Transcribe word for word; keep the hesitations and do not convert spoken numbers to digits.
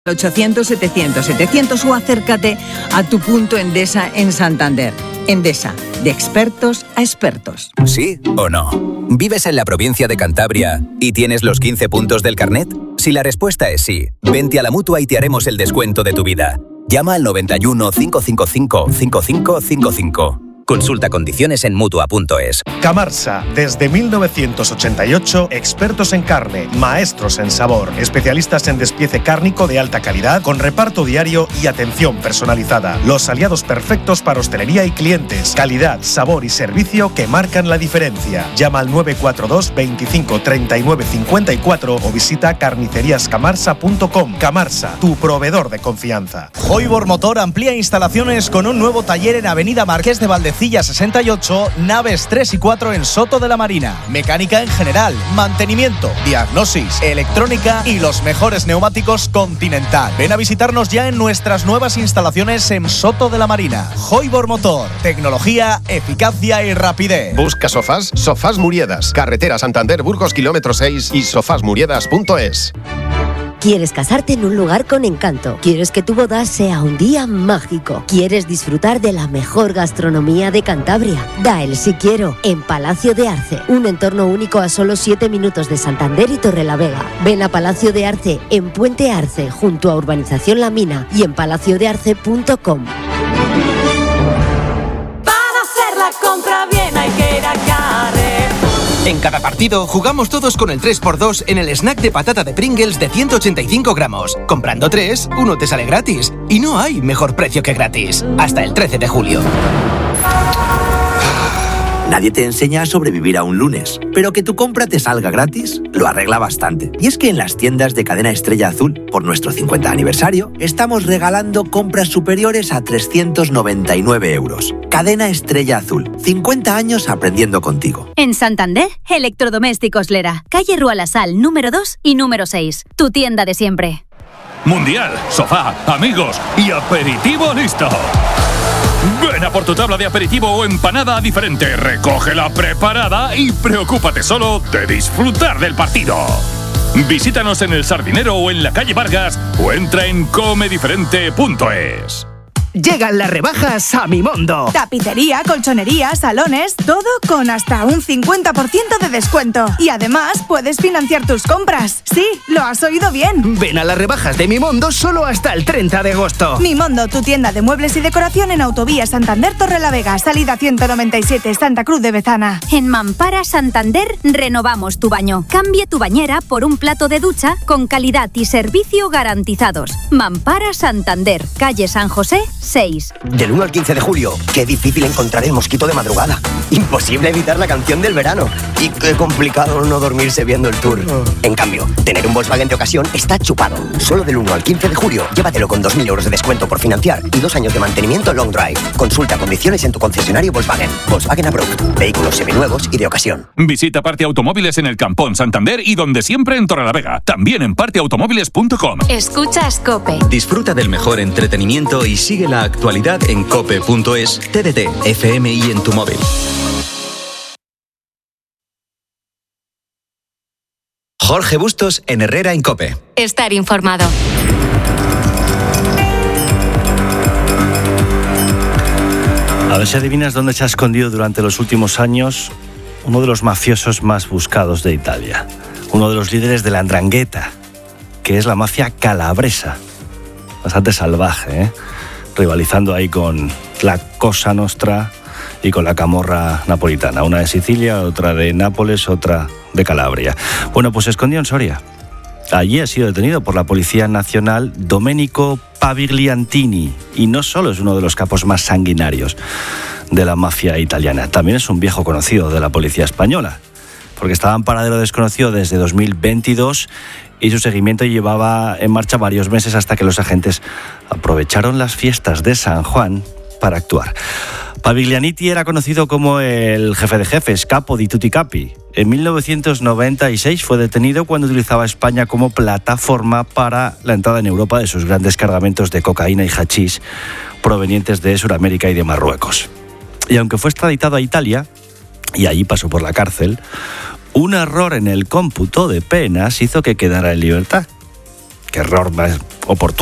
ochocientos setecientos setecientos o acércate a tu punto Endesa en Santander. Endesa, de expertos a expertos. ¿Sí o no? ¿Vives en la provincia de Cantabria y tienes los quince puntos del carnet? Si la respuesta es sí, vente a la Mutua y te haremos el descuento de tu vida. Llama al noventa y uno, cinco cinco cinco, cinco cinco cinco cinco. Consulta condiciones en Mutua punto es. Camarsa, desde mil novecientos ochenta y ocho, expertos en carne, maestros en sabor, especialistas en despiece cárnico de alta calidad, con reparto diario y atención personalizada. Los aliados perfectos para hostelería y clientes. Calidad, sabor y servicio que marcan la diferencia. Llama al nueve cuatro dos, veinticinco, treinta y nueve cincuenta y cuatro o visita carnicerías camarsa punto com. Camarsa, tu proveedor de confianza. Hoybor Motor amplía instalaciones con un nuevo taller en Avenida Marqués de Valdecilla sesenta y ocho, naves tres y cuatro en Soto de la Marina. Mecánica en general, mantenimiento, diagnosis, electrónica y los mejores neumáticos Continental. Ven a visitarnos ya en nuestras nuevas instalaciones en Soto de la Marina. Hoybor Motor, tecnología, eficacia y rapidez. Busca sofás, Sofás Muriedas, carretera Santander Burgos kilómetro seis y sofás muriedas punto es. ¿Quieres casarte en un lugar con encanto? ¿Quieres que tu boda sea un día mágico? ¿Quieres disfrutar de la mejor gastronomía de Cantabria? Da el sí quiero en Palacio de Arce, un entorno único a solo siete minutos de Santander y Torrelavega. Ven a Palacio de Arce en Puente Arce, junto a Urbanización La Mina y en palacio de arce punto com. Para hacer la compra bien hay que ir a Carrefour. En cada partido jugamos todos con el tres por dos en el snack de patata de Pringles de ciento ochenta y cinco gramos. Comprando tres, uno te sale gratis. Y no hay mejor precio que gratis. Hasta el trece de julio. Nadie te enseña a sobrevivir a un lunes, pero que tu compra te salga gratis lo arregla bastante. Y es que en las tiendas de Cadena Estrella Azul, por nuestro cincuenta aniversario, estamos regalando compras superiores a trescientos noventa y nueve euros. Cadena Estrella Azul, cincuenta años aprendiendo contigo. En Santander, Electrodomésticos Lera, calle Rua La Sal, número dos y número seis. Tu tienda de siempre. Mundial, sofá, amigos y aperitivo listo. Ven a por tu tabla de aperitivo o empanada diferente, recógela preparada y preocúpate solo de disfrutar del partido. Visítanos en El Sardinero o en la calle Vargas o entra en come diferente punto es. Llegan las rebajas a Mimondo. Tapicería, colchonería, salones, todo con hasta un cincuenta por ciento de descuento. Y además puedes financiar tus compras. Sí, lo has oído bien. Ven a las rebajas de Mimondo solo hasta el treinta de agosto. Mimondo, tu tienda de muebles y decoración en Autovía Santander Torrelavega, salida ciento noventa y siete, Santa Cruz de Bezana. En Mampara Santander renovamos tu baño. Cambie tu bañera por un plato de ducha con calidad y servicio garantizados. Mampara Santander, calle San José, seis. Del uno al quince de julio, qué difícil encontrar el mosquito de madrugada. Imposible evitar la canción del verano. Y qué complicado no dormirse viendo el tour. En cambio, tener un Volkswagen de ocasión está chupado. Solo del uno al quince de julio, llévatelo con dos mil euros de descuento por financiar y dos años de mantenimiento long drive. Consulta condiciones en tu concesionario Volkswagen. Volkswagen Approved. Vehículos seminuevos y de ocasión. Visita Parte Automóviles en el Campón Santander y donde siempre en Torrelavega. También en parte automóviles punto com. Escuchas COPE. Disfruta del mejor entretenimiento y sigue la actualidad en cope punto es, T D T, F M y en tu móvil. Jorge Bustos en Herrera en COPE. Estar informado. A ver si adivinas dónde se ha escondido durante los últimos años uno de los mafiosos más buscados de Italia. Uno de los líderes de la 'ndrangheta, que es la mafia calabresa. Bastante salvaje, ¿eh? Rivalizando ahí con la Cosa Nostra y con la camorra napolitana. Una de Sicilia, otra de Nápoles, otra de Calabria. Bueno, pues se escondió en Soria. Allí ha sido detenido por la Policía Nacional Domenico Pavigliantini. Y no solo es uno de los capos más sanguinarios de la mafia italiana, también es un viejo conocido de la policía española, porque estaba en paradero desconocido desde dos mil veintidós y su seguimiento llevaba en marcha varios meses hasta que los agentes aprovecharon las fiestas de San Juan para actuar. Paviglianiti era conocido como el jefe de jefes, capo di tutti capi. En mil novecientos noventa y seis fue detenido cuando utilizaba España como plataforma para la entrada en Europa de sus grandes cargamentos de cocaína y hachís provenientes de Sudamérica y de Marruecos. Y aunque fue extraditado a Italia, y allí pasó por la cárcel, un error en el cómputo de penas hizo que quedara en libertad. qué error más oportuno.